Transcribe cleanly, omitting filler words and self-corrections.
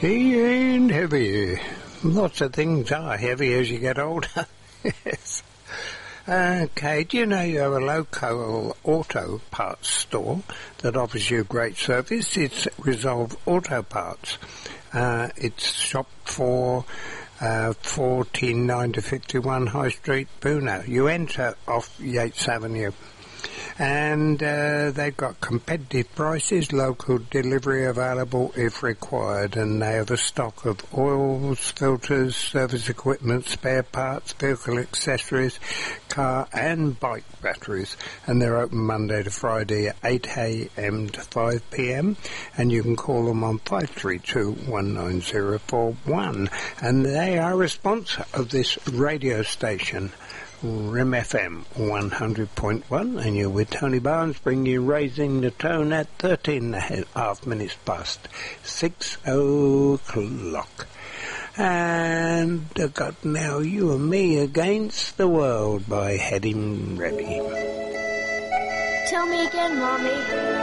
Heavy and heavy. Lots of things are heavy as you get older. Yes. Okay, do you know you have a local auto parts store that offers you great service? It's Resolve Auto Parts. It's shop for 149 to 51 High Street, Boonah. You enter off Yates Avenue. And they've got competitive prices, local delivery available if required, and they have a stock of oils, filters, service equipment, spare parts, vehicle accessories, car and bike batteries, and they're open Monday to Friday at 8 a.m. to 5 p.m. and you can call them on 532-19041, and they are a sponsor of this radio station, Rim FM 100.1, and you're with Tony Barnes, bringing you Raising the Tone at 13.5 minutes past 6 o'clock. And I've got Now You and Me Against the World by Heading Ready. Tell me again, Mommy.